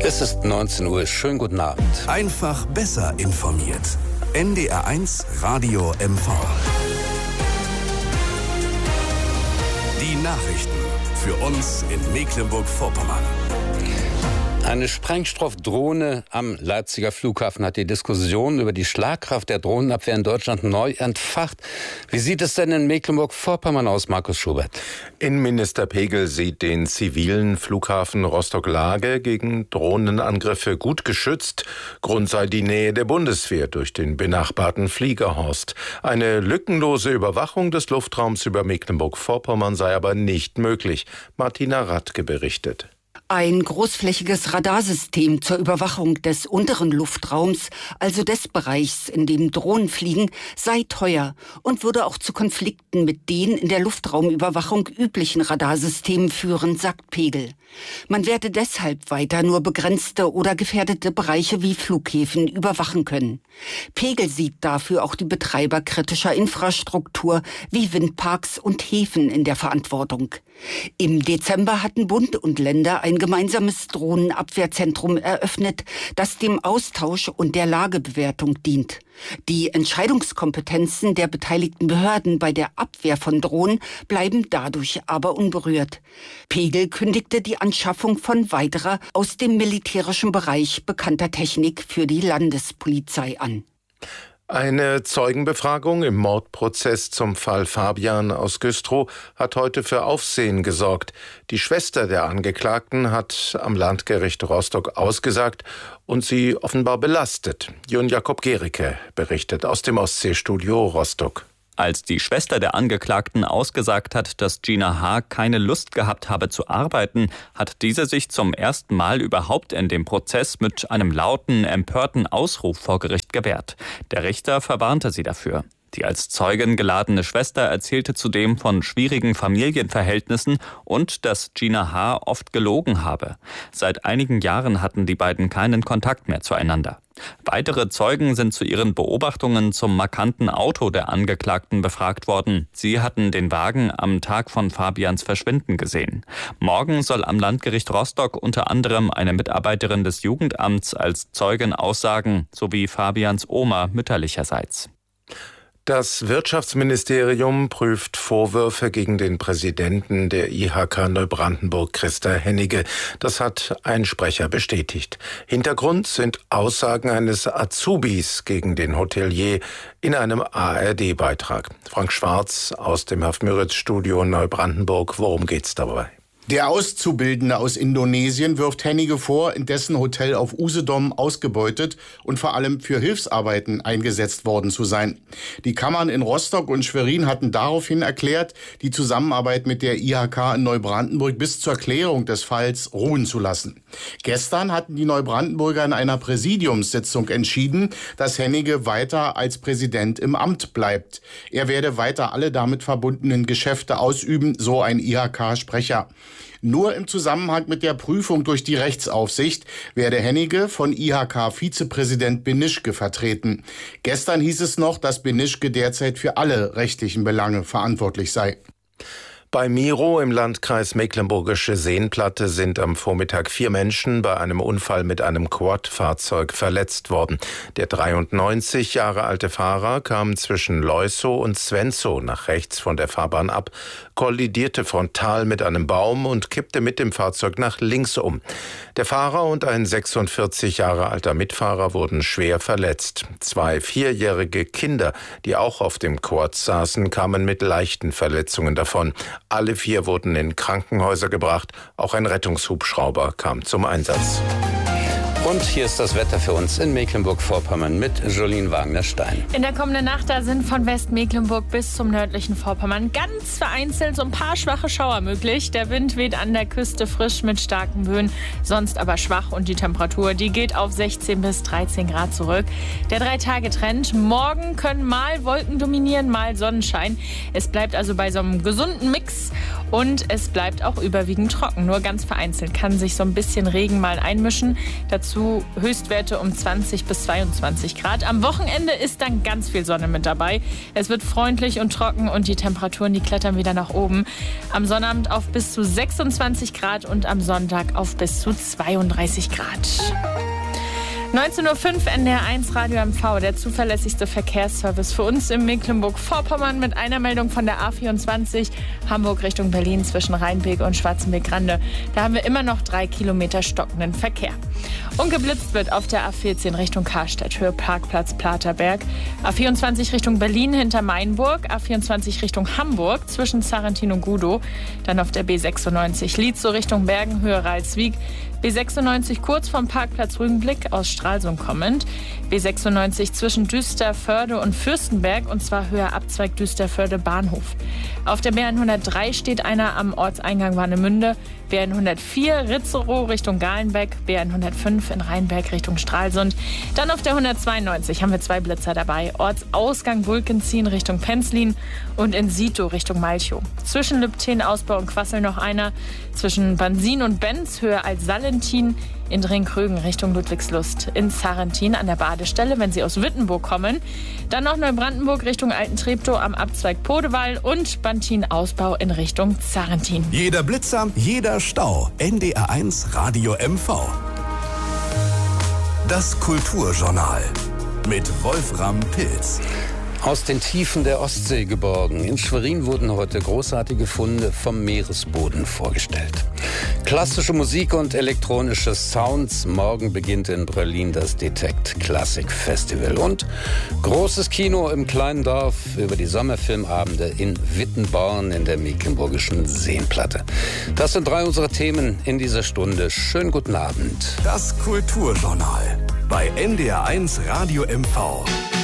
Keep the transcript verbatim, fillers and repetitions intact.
Es ist neunzehn Uhr. Schönen guten Abend. Einfach besser informiert. N D R eins Radio M V. Die Nachrichten für uns in Mecklenburg-Vorpommern. Eine Sprengstoffdrohne am Leipziger Flughafen hat die Diskussion über die Schlagkraft der Drohnenabwehr in Deutschland neu entfacht. Wie sieht es denn in Mecklenburg-Vorpommern aus, Markus Schubert? Innenminister Pegel sieht den zivilen Flughafen Rostock-Lage gegen Drohnenangriffe gut geschützt. Grund sei die Nähe der Bundeswehr durch den benachbarten Fliegerhorst. Eine lückenlose Überwachung des Luftraums über Mecklenburg-Vorpommern sei aber nicht möglich. Martina Radke berichtet. Ein großflächiges Radarsystem zur Überwachung des unteren Luftraums, also des Bereichs, in dem Drohnen fliegen, sei teuer und würde auch zu Konflikten mit den in der Luftraumüberwachung üblichen Radarsystemen führen, sagt Pegel. Man werde deshalb weiter nur begrenzte oder gefährdete Bereiche wie Flughäfen überwachen können. Pegel sieht dafür auch die Betreiber kritischer Infrastruktur wie Windparks und Häfen in der Verantwortung. Im Dezember hatten Bund und Länder ein gemeinsames Drohnenabwehrzentrum eröffnet, das dem Austausch und der Lagebewertung dient. Die Entscheidungskompetenzen der beteiligten Behörden bei der Abwehr von Drohnen bleiben dadurch aber unberührt. Pegel kündigte die Anschaffung von weiterer aus dem militärischen Bereich bekannter Technik für die Landespolizei an. Eine Zeugenbefragung im Mordprozess zum Fall Fabian aus Güstrow hat heute für Aufsehen gesorgt. Die Schwester der Angeklagten hat am Landgericht Rostock ausgesagt und sie offenbar belastet. Jon Jakob Gericke berichtet aus dem Ostseestudio Rostock. Als die Schwester der Angeklagten ausgesagt hat, dass Gina H. keine Lust gehabt habe zu arbeiten, hat diese sich zum ersten Mal überhaupt in dem Prozess mit einem lauten, empörten Ausruf vor Gericht gewehrt. Der Richter verwarnte sie dafür. Die als Zeugin geladene Schwester erzählte zudem von schwierigen Familienverhältnissen und dass Gina H. oft gelogen habe. Seit einigen Jahren hatten die beiden keinen Kontakt mehr zueinander. Weitere Zeugen sind zu ihren Beobachtungen zum markanten Auto der Angeklagten befragt worden. Sie hatten den Wagen am Tag von Fabians Verschwinden gesehen. Morgen soll am Landgericht Rostock unter anderem eine Mitarbeiterin des Jugendamts als Zeugin aussagen, sowie Fabians Oma mütterlicherseits. Das Wirtschaftsministerium prüft Vorwürfe gegen den Präsidenten der I H K Neubrandenburg, Christa Hennicke. Das hat ein Sprecher bestätigt. Hintergrund sind Aussagen eines Azubis gegen den Hotelier in einem A R D-Beitrag. Frank Schwarz aus dem Haff-Müritz-Studio Neubrandenburg. Worum geht's dabei? Der Auszubildende aus Indonesien wirft Hennicke vor, in dessen Hotel auf Usedom ausgebeutet und vor allem für Hilfsarbeiten eingesetzt worden zu sein. Die Kammern in Rostock und Schwerin hatten daraufhin erklärt, die Zusammenarbeit mit der I H K in Neubrandenburg bis zur Klärung des Falls ruhen zu lassen. Gestern hatten die Neubrandenburger in einer Präsidiumssitzung entschieden, dass Hennicke weiter als Präsident im Amt bleibt. Er werde weiter alle damit verbundenen Geschäfte ausüben, so ein I H K-Sprecher. Nur im Zusammenhang mit der Prüfung durch die Rechtsaufsicht werde Hennicke von I H K-Vizepräsident Benischke vertreten. Gestern hieß es noch, dass Benischke derzeit für alle rechtlichen Belange verantwortlich sei. Bei Miro im Landkreis Mecklenburgische Seenplatte sind am Vormittag vier Menschen bei einem Unfall mit einem Quad-Fahrzeug verletzt worden. Der dreiundneunzig Jahre alte Fahrer kam zwischen Leusow und Svenzow nach rechts von der Fahrbahn ab, kollidierte frontal mit einem Baum und kippte mit dem Fahrzeug nach links um. Der Fahrer und ein sechsundvierzig Jahre alter Mitfahrer wurden schwer verletzt. Zwei vierjährige Kinder, die auch auf dem Quad saßen, kamen mit leichten Verletzungen davon. Alle vier wurden in Krankenhäuser gebracht. Auch ein Rettungshubschrauber kam zum Einsatz. Und hier ist das Wetter für uns in Mecklenburg-Vorpommern mit Jolien Wagner-Stein. In der kommenden Nacht da sind von Westmecklenburg bis zum nördlichen Vorpommern ganz vereinzelt so ein paar schwache Schauer möglich. Der Wind weht an der Küste frisch mit starken Böen, sonst aber schwach und die Temperatur, die geht auf sechzehn bis dreizehn Grad zurück. Der Drei-Tage-Trend, morgen können mal Wolken dominieren, mal Sonnenschein. Es bleibt also bei so einem gesunden Mix und es bleibt auch überwiegend trocken. Nur ganz vereinzelt kann sich so ein bisschen Regen mal einmischen. Dazu dazu Höchstwerte um zwanzig bis zweiundzwanzig Grad. Am Wochenende ist dann ganz viel Sonne mit dabei. Es wird freundlich und trocken und die Temperaturen, die klettern wieder nach oben. Am Sonnabend auf bis zu sechsundzwanzig Grad und am Sonntag auf bis zu zweiunddreißig Grad. neunzehn Uhr fünf N D R eins Radio M V, der zuverlässigste Verkehrsservice für uns in Mecklenburg-Vorpommern mit einer Meldung von der A vierundzwanzig Hamburg Richtung Berlin zwischen Rheinbeek und Schwarzenbeek-Grande. Da haben wir immer noch drei Kilometer stockenden Verkehr. Und geblitzt wird auf der A vierzehn Richtung Karstadt, Höhe Parkplatz Platerberg. A vierundzwanzig Richtung Berlin hinter Mainburg, A vierundzwanzig Richtung Hamburg zwischen Sarrentin und Gudow. Dann auf der B sechsundneunzig Lietzow Richtung Bergen, Höhe Ralswiek. B sechsundneunzig kurz vom Parkplatz Rügenblick aus Stralsund kommend. B sechsundneunzig zwischen Düsterförde und Fürstenberg und zwar Höhe Abzweig Düsterförde Bahnhof. Auf der B hundertdrei steht einer am Ortseingang Warnemünde. B hundertvier Ritzerow Richtung Galenbeck. B hundertfünf in Rheinberg Richtung Stralsund. Dann auf der hundertzweiundneunzig haben wir zwei Blitzer dabei. Ortsausgang Wulkenzien Richtung Penzlin und in Sito Richtung Malchow. Zwischen Lübten, Ausbau und Quassel noch einer. Zwischen Bansin und Benz Höhe Alt-Salentin. In Dringkrögen Richtung Ludwigslust. In Sarrentin an der Badestelle, wenn Sie aus Wittenburg kommen. Dann noch Neubrandenburg Richtung Alten-Treptow am Abzweig Podewall und Bantin-Ausbau in Richtung Sarrentin. Jeder Blitzer, jeder Stau. N D R eins Radio M V. Das Kulturjournal mit Wolfram Pilz. Aus den Tiefen der Ostsee geborgen. In Schwerin wurden heute großartige Funde vom Meeresboden vorgestellt. Klassische Musik und elektronische Sounds. Morgen beginnt in Berlin das Detect Classic Festival. Und großes Kino im kleinen Dorf über die Sommerfilmabende in Wittenborn in der mecklenburgischen Seenplatte. Das sind drei unserer Themen in dieser Stunde. Schönen guten Abend. Das Kulturjournal bei N D R eins Radio M V.